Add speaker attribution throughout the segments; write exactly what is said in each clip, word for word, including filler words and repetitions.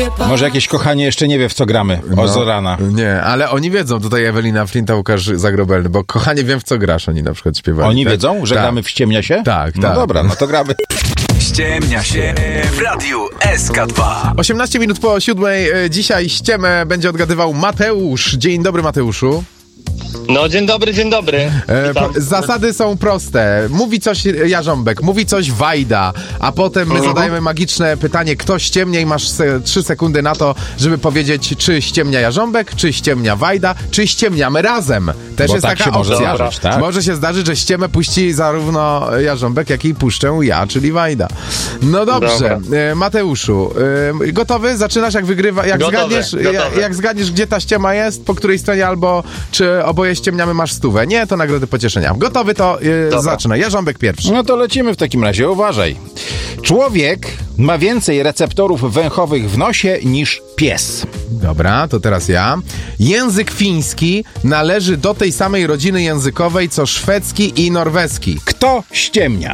Speaker 1: Może jakieś kochanie jeszcze nie wie, w co gramy. O,
Speaker 2: No,
Speaker 1: Zorana.
Speaker 2: Nie, ale oni wiedzą, tutaj Ewelina Flinta, Łukasz Zagrobelny, bo kochanie wiem, w co grasz, oni na przykład śpiewali.
Speaker 1: Oni
Speaker 2: tak?
Speaker 1: wiedzą, że
Speaker 2: tak.
Speaker 1: gramy w Ściemnia się?
Speaker 2: Tak,
Speaker 1: no
Speaker 2: tak.
Speaker 1: dobra, no to gramy.
Speaker 3: Ściemnia się w Radiu S K dwa.
Speaker 2: osiemnaście minut po siódmej. e, Dzisiaj ściemę będzie odgadywał Mateusz. Dzień dobry, Mateuszu.
Speaker 4: No, dzień dobry, dzień dobry.
Speaker 2: E,
Speaker 4: Witam.
Speaker 2: po, zasady są proste. Mówi coś Jarząbek, mówi coś Wajda, a potem my
Speaker 4: Mhm.
Speaker 2: zadajemy magiczne pytanie, kto ściemnia i masz se, trzy sekundy na to, żeby powiedzieć, czy ściemnia Jarząbek, czy ściemnia Wajda, czy ściemniamy razem. Też
Speaker 1: Bo
Speaker 2: jest
Speaker 1: tak
Speaker 2: taka
Speaker 1: się może
Speaker 2: opcja.
Speaker 1: zdarzyć, tak?
Speaker 2: Może się zdarzyć, że ściemę puści zarówno Jarząbek, jak i puszczę ja, czyli Wajda. No dobrze, e, Mateuszu, e, gotowy? Zaczynasz, jak wygrywa, jak
Speaker 4: Gotowy,
Speaker 2: zgadniesz,
Speaker 4: gotowy.
Speaker 2: Jak, jak zgadniesz, gdzie ta ściema jest, po której stronie, albo czy oboje ściemniamy, masz stówę. Nie, to nagrody pocieszenia. Gotowy, to yy, zacznę. Jarząbek pierwszy.
Speaker 1: No to lecimy w takim razie, uważaj. Człowiek ma więcej receptorów węchowych w nosie niż pies.
Speaker 2: Dobra, to teraz ja. Język fiński należy do tej samej rodziny językowej, co szwedzki i norweski.
Speaker 1: Kto ściemnia?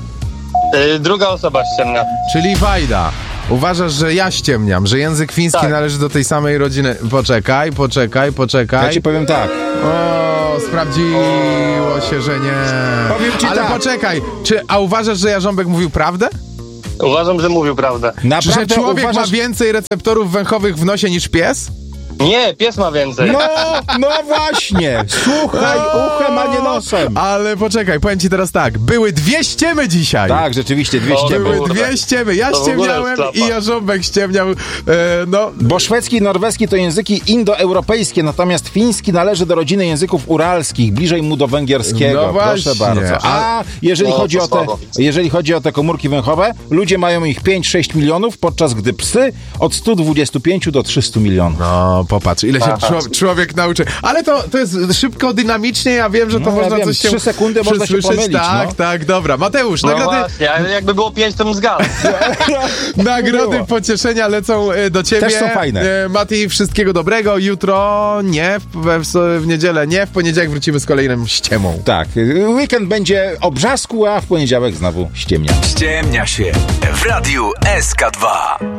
Speaker 4: Y, druga osoba ściemnia.
Speaker 2: Czyli Wajda. Uważasz, że ja ściemniam, że język fiński
Speaker 4: Tak.
Speaker 2: należy do tej samej rodziny. Poczekaj, poczekaj, poczekaj.
Speaker 1: Ja ci powiem tak.
Speaker 2: O, sprawdziło się, że nie.
Speaker 1: Powiem ci
Speaker 2: Ale
Speaker 1: tak.
Speaker 2: poczekaj, czy, a uważasz, że Jarząbek mówił prawdę?
Speaker 4: Uważam, że mówił prawdę.
Speaker 2: Że
Speaker 1: Naprawdę
Speaker 2: człowiek
Speaker 1: uważasz...
Speaker 2: ma więcej receptorów węchowych w nosie niż pies?
Speaker 4: Nie, pies ma więcej.
Speaker 1: No, no właśnie. Słuchaj uchem, a nie nosem.
Speaker 2: Ale poczekaj, powiem ci teraz tak. Były dwie ściemy dzisiaj.
Speaker 1: Tak, rzeczywiście, dwie
Speaker 4: O,
Speaker 1: ściemy.
Speaker 2: Były
Speaker 4: kurde.
Speaker 2: dwie ściemy. Ja
Speaker 4: To w ogóle
Speaker 2: ściemniałem
Speaker 4: jest
Speaker 2: i
Speaker 4: klapa.
Speaker 2: Jarząbek ściemniał. E, no,
Speaker 1: Bo szwedzki i norweski to języki indoeuropejskie, natomiast fiński należy do rodziny języków uralskich, bliżej mu do węgierskiego.
Speaker 2: No
Speaker 1: Proszę
Speaker 2: właśnie.
Speaker 1: bardzo. A jeżeli,
Speaker 4: No,
Speaker 1: chodzi
Speaker 4: to
Speaker 1: o te,
Speaker 4: słabo.
Speaker 1: jeżeli chodzi o te komórki węchowe, ludzie mają ich pięć sześć milionów, podczas gdy psy od stu dwudziestu pięciu do trzystu milionów.
Speaker 2: no popatrz, ile się
Speaker 4: Aha.
Speaker 2: czło- człowiek nauczy. Ale to, to jest szybko, dynamicznie. Ja wiem, że to
Speaker 1: No, ja
Speaker 2: można
Speaker 1: wiem,
Speaker 2: coś się
Speaker 1: trzy sekundy można się
Speaker 2: przysłyszeć.
Speaker 1: pomylić,
Speaker 2: Tak,
Speaker 1: no.
Speaker 2: tak, dobra. Mateusz,
Speaker 4: No
Speaker 2: nagrody,
Speaker 4: właśnie, ale jakby było pięć, to bym zgadł.
Speaker 2: nagrody
Speaker 1: było.
Speaker 2: pocieszenia lecą e, do ciebie.
Speaker 1: Też są fajne.
Speaker 2: E, Mati, wszystkiego dobrego. Jutro nie, w, w, w niedzielę nie, w poniedziałek wrócimy z kolejną ściemą.
Speaker 1: Tak, weekend będzie obrzasku, a w poniedziałek znowu ściemnia.
Speaker 3: Ściemnia się w Radiu S K dwa.